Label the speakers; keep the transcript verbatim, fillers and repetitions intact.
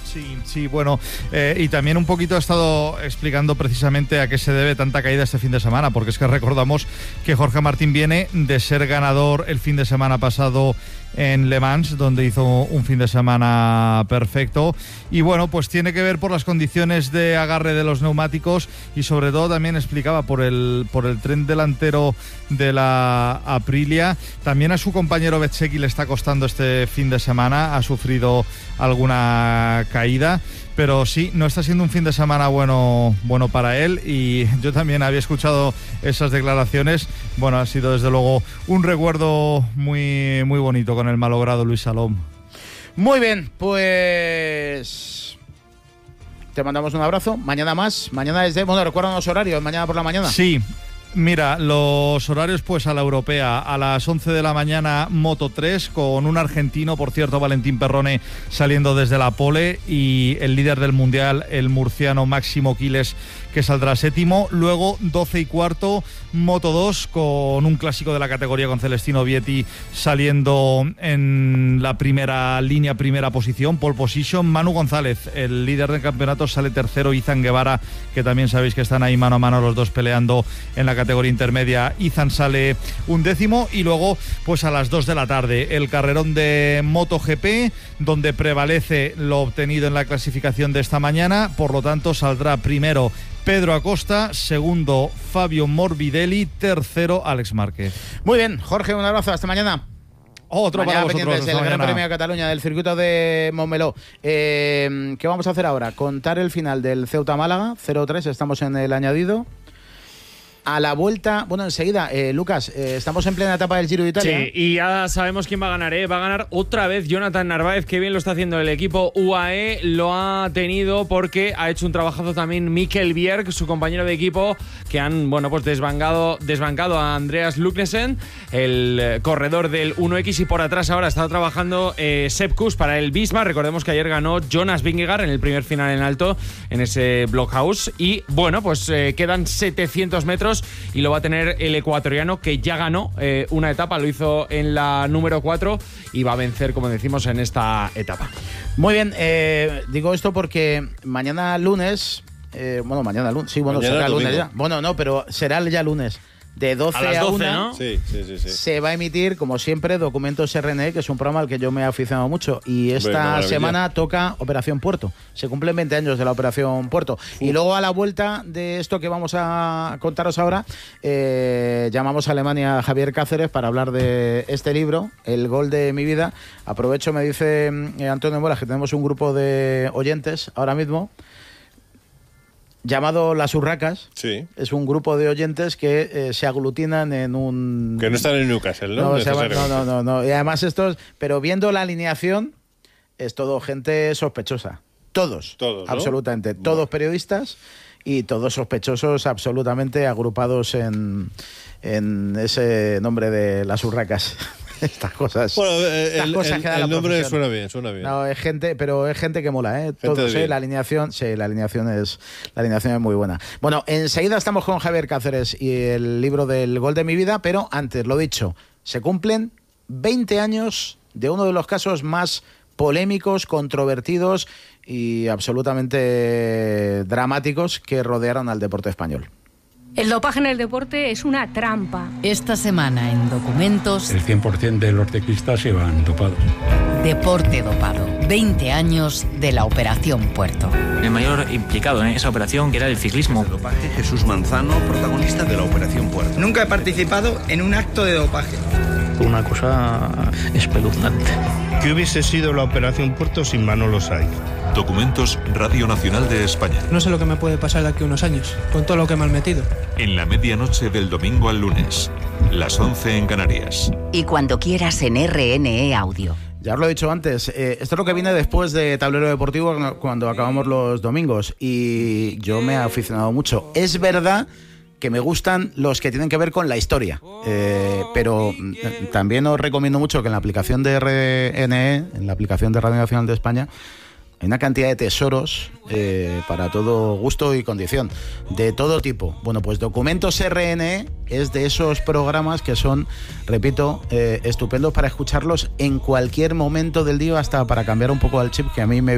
Speaker 1: Sí, sí, bueno, eh, y también un poquito ha estado explicando precisamente a qué se debe tanta caída este fin de semana, porque es que recordamos que Jorge Martín viene de ser ganador el fin de semana pasado en Le Mans, donde hizo un fin de semana perfecto, y bueno, pues tiene que ver por las condiciones de agarre de los neumáticos y sobre todo también explicaba por el, por el tren delantero de la Aprilia. También a su compañero Bezzecchi le está costando este fin de semana, ha sufrido alguna caída, pero sí, no está siendo un fin de semana bueno, bueno para él, y yo también había escuchado esas declaraciones. Bueno, ha sido desde luego un recuerdo muy, muy bonito con el malogrado Luis Salom.
Speaker 2: Muy bien, pues te mandamos un abrazo. Mañana más, mañana es de... Bueno, recuerdan los horarios, mañana por la mañana.
Speaker 1: Sí. Mira, los horarios pues a la europea, a las once de la mañana Moto tres, con un argentino, por cierto, Valentín Perrone, saliendo desde la pole, y el líder del mundial, el murciano Máximo Quiles, que saldrá séptimo. Luego doce y cuarto Moto dos, con un clásico de la categoría, con Celestino Vietti saliendo en la primera línea, primera posición, pole position. Manu González, el líder del campeonato, sale tercero. Izan Guevara, que también sabéis que están ahí mano a mano los dos peleando en la categoría intermedia, Izan sale un décimo. Y luego pues a las dos de la tarde el carrerón de MotoGP, donde prevalece lo obtenido en la clasificación de esta mañana. Por lo tanto saldrá primero Pedro Acosta, segundo Fabio Morbidelli, tercero Alex Márquez.
Speaker 2: Muy bien, Jorge, un abrazo, hasta mañana.
Speaker 1: Otro
Speaker 2: mañana
Speaker 1: para vosotros.
Speaker 2: Del Gran Premio de Cataluña, del circuito de Montmeló. Eh, ¿Qué vamos a hacer ahora? Contar el final del Ceuta Málaga, cero tres, estamos en el añadido. A la vuelta, bueno, enseguida, eh, Lucas, eh, estamos en plena etapa del Giro de Italia.
Speaker 3: Sí, y ya sabemos quién va a ganar, ¿eh? Va a ganar otra vez Jonathan Narváez, que bien lo está haciendo el equipo U A E, lo ha tenido porque ha hecho un trabajazo también Mikkel Bjerg, su compañero de equipo, que han, bueno, pues desbancado, desbancado a Andreas Lugnesen, el corredor del uno equis, y por atrás ahora está trabajando eh, Sepp Kuss para el Visma. Recordemos que ayer ganó Jonas Vingegaard en el primer final en alto, en ese Blockhouse, y bueno, pues eh, quedan setecientos metros y lo va a tener el ecuatoriano, que ya ganó eh, una etapa, lo hizo en la número cuatro y va a vencer, como decimos, en esta etapa.
Speaker 2: Muy bien, eh, digo esto porque mañana lunes, eh, bueno, mañana lunes, sí, bueno, mañana será lunes ya. Bueno, no, pero será ya lunes. De doce a,
Speaker 3: a
Speaker 2: una,
Speaker 3: ¿no?
Speaker 4: sí, sí, sí, sí.
Speaker 2: se va a emitir, como siempre, Documentos R N E, que es un programa al que yo me he aficionado mucho. Y esta Bueno, semana toca Operación Puerto. Se cumplen veinte años de la Operación Puerto. Uf. Y luego, a la vuelta de esto que vamos a contaros ahora, eh, llamamos a Alemania a Javier Cáceres para hablar de este libro, El gol de mi vida. Aprovecho, me dice eh, Antonio Moras, que tenemos un grupo de oyentes ahora mismo, llamado Las Urracas.
Speaker 4: Sí.
Speaker 2: Es un grupo de oyentes que eh, se aglutinan en un...
Speaker 4: Que no están en Newcastle, ¿no?
Speaker 2: No, se va, no, no, no, no. Y además estos... Pero viendo la alineación, es todo gente sospechosa. Todos.
Speaker 4: Todos, ¿no?
Speaker 2: Absolutamente. Bueno. Todos periodistas y todos sospechosos, absolutamente agrupados en, en ese nombre de Las Urracas. Estas cosas.
Speaker 4: Bueno, eh,
Speaker 2: estas
Speaker 4: el,
Speaker 2: cosas
Speaker 4: el,
Speaker 2: que da
Speaker 4: el
Speaker 2: la
Speaker 4: nombre
Speaker 2: profesión.
Speaker 4: suena bien, suena bien.
Speaker 2: No, es gente, pero es gente que mola, ¿eh? Todos, ¿eh? La alineación, sí, la alineación es, la alineación es muy buena. Bueno, enseguida estamos con Javier Cáceres y el libro del gol de mi vida, pero antes, lo dicho, se cumplen veinte años de uno de los casos más polémicos, controvertidos y absolutamente dramáticos que rodearon al deporte español.
Speaker 5: El dopaje en el deporte es una trampa.
Speaker 6: Esta semana en Documentos...
Speaker 7: El cien por ciento de los ciclistas iban dopados.
Speaker 6: Deporte dopado. veinte años de la Operación Puerto.
Speaker 8: El mayor implicado en esa operación era el ciclismo.
Speaker 9: El dopaje, Jesús Manzano, protagonista de la Operación Puerto.
Speaker 10: Nunca he participado en un acto de dopaje.
Speaker 11: Una cosa espeluznante.
Speaker 12: ¿Qué hubiese sido la Operación Puerto sin Manolo Saiz?
Speaker 13: Documentos, Radio Nacional de España.
Speaker 14: No sé lo que me puede pasar de aquí a unos años, con todo lo que me han metido.
Speaker 13: En la medianoche del domingo al lunes, las once en Canarias.
Speaker 6: Y cuando quieras en R N E Audio.
Speaker 2: Ya os lo he dicho antes, eh, esto es lo que viene después de Tablero Deportivo cuando acabamos los domingos y yo me he aficionado mucho. Es verdad que me gustan los que tienen que ver con la historia, eh, pero también os recomiendo mucho que en la aplicación de R N E, en la aplicación de Radio Nacional de España, hay una cantidad de tesoros eh, para todo gusto y condición, de todo tipo. Bueno, pues Documentos R N E es de esos programas que son, repito, eh, estupendos para escucharlos en cualquier momento del día, hasta para cambiar un poco el chip, que a mí me